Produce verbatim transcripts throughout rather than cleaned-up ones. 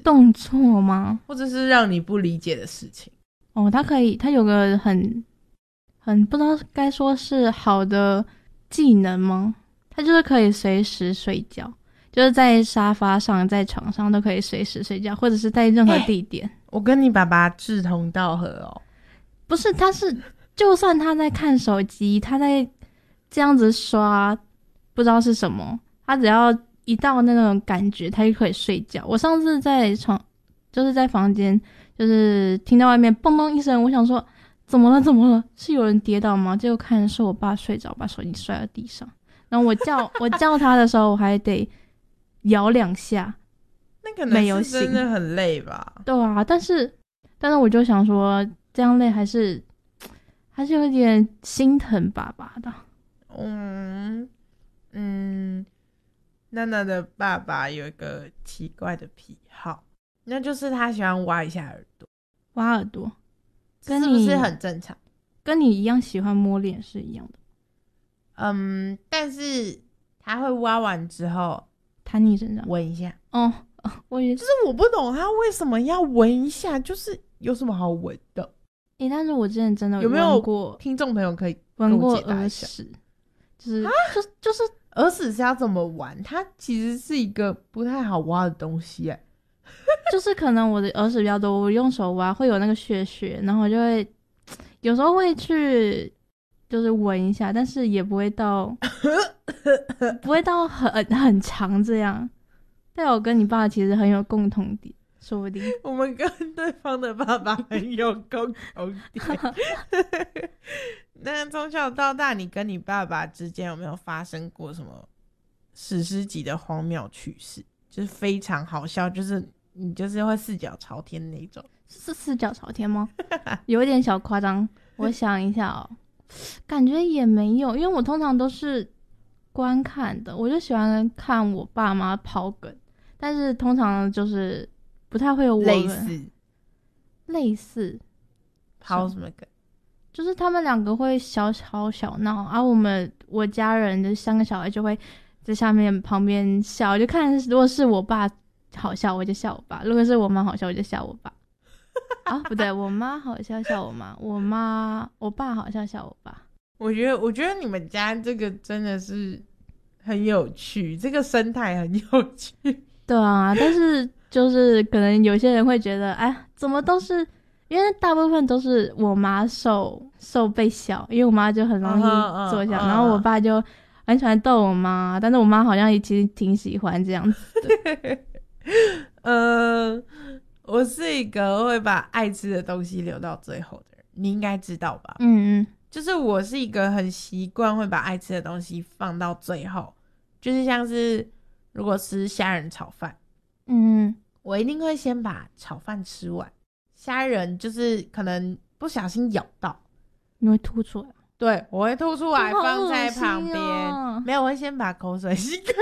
动作吗？ 或者是让你不理解的事情。 哦，他可以，他有个很很不知道该说是好的技能吗？他就是可以随时睡觉，就是在沙发上、在床上都可以随时睡觉，或者是在任何地点。欸、 我跟你爸爸志同道合哦。 不是，他是就算他在看手机，他在这样子刷，不知道是什么，他只要一到那种感觉，他就可以睡觉。我上次在床，就是在房间，就是听到外面嘣嘣一声，我想说怎么了？怎么了？是有人跌倒吗？结果看是我爸睡着，把手机摔到地上。然后我叫我叫他的时候，我还得摇两下， 那可能是真的很累吧？ 对啊，但是但是我就想说，这样累还是还是有点心疼爸爸的。 嗯嗯，娜娜的爸爸有一个奇怪的癖好，那就是他喜欢挖一下耳朵。 挖耳朵，跟是不是很正常？ 跟你一样喜欢摸脸是一样的。 嗯，但是他会挖完之后弹你身上闻一下。 哦，我也就是我不懂他为什么要闻一下，就是有什么好闻的？ 诶、欸，但是我之前真的有没有过听众朋友可以闻过耳屎？就是就就是耳屎是要怎么玩？它其实是一个不太好挖的东西哎。 就是可能我的耳屎比较多，我用手挖会有那个血血，然后我就会有时候会去就是闻一下，但是也不会到不会到很很长这样。但我跟你爸其实很有共同点，说不定我们跟对方的爸爸很有共同点。那从小到大，你跟你爸爸之间有没有发生过什么史诗级的荒谬趣事？就是非常好笑，就是你就是会四脚朝天那种。 是四脚朝天吗？有一点小夸张。我想一下哦，感觉也没有，因为我通常都是观看的，我就喜欢看我爸妈跑梗，但是通常就是不太会有我类似类似跑什么梗， 就是他们两个会小吵小闹，而、啊、我们我家人的三个小孩就会在下面旁边笑，就看如果是我爸好笑我就笑我爸，如果是我妈好笑我就笑我爸。啊，不对，我妈好笑笑我妈，我妈我爸好笑笑我爸。 我觉得我觉得你们家这个真的是很有趣，这个生态很有趣。 对啊，但是就是可能有些人会觉得，哎，怎么都是因为大部分都是我妈受受被笑，因为我妈就很容易做笑， uh-huh, uh-huh. 然后我爸就很喜欢逗我妈，但是我妈好像也其实挺喜欢这样子的。 呃，我是一个会把爱吃的东西留到最后的人，你应该知道吧？ 嗯嗯， 就是我是一个很习惯会把爱吃的东西放到最后，就是像是如果吃虾仁炒饭， 嗯， 我一定会先把炒饭吃完，虾仁就是可能不小心咬到， 你会吐出来？ 对，我会吐出来放在旁边、 哦、 没有，我会先把口水吸干。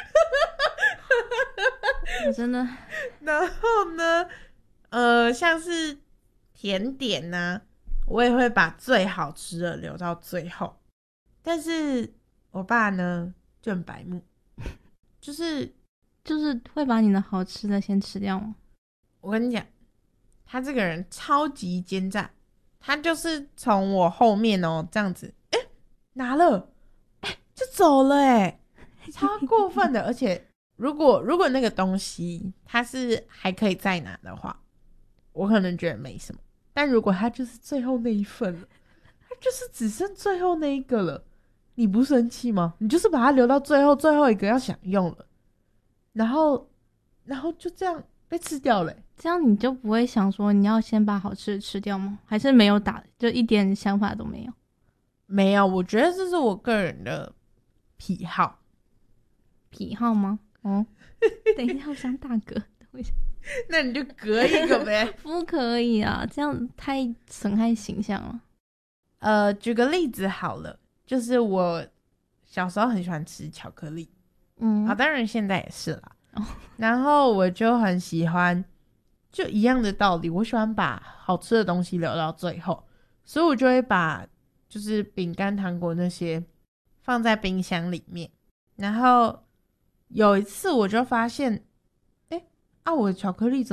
我真的。 然后呢呃，像是甜点啊，我也会把最好吃的留到最后。但是我爸呢就很白目，就是就是会把你的好吃的先吃掉吗？ 我跟你讲，他这个人超级奸诈，他就是从我后面哦这样子，哎、欸，拿了，哎、欸，就走了、欸，哎，超过分的。而且如果如果那个东西他是还可以再拿的话，我可能觉得没什么。但如果他就是最后那一份了，他就是只剩最后那一个了，你不生气吗？你就是把它留到最后，最后一个要享用了，然后然后就这样被吃掉了、欸。 这样你就不会想说你要先把好吃的吃掉吗？还是没有打，就一点想法都没有？ 没有，我觉得这是我个人的癖好。 癖好吗？哦，等一下，我想打嗝，等一下。 那你就隔一个呗。 不可以啊，这样太损害形象了。 呃，举个例子好了，就是我小时候很喜欢吃巧克力，嗯，啊，当然现在也是啦。哦、然后我就很喜欢，就一样的道理，我喜欢把好吃的东西留到最后，所以我就会把就是饼干、糖果那些放在冰箱里面。然后有一次我就发现，哎，啊，我的巧克力怎么